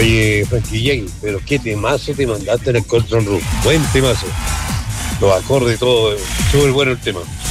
Oye, Frankie J, pero qué temazo te mandaste en el Control Room. Buen temazo. Los acordes y todo, súper bueno el tema.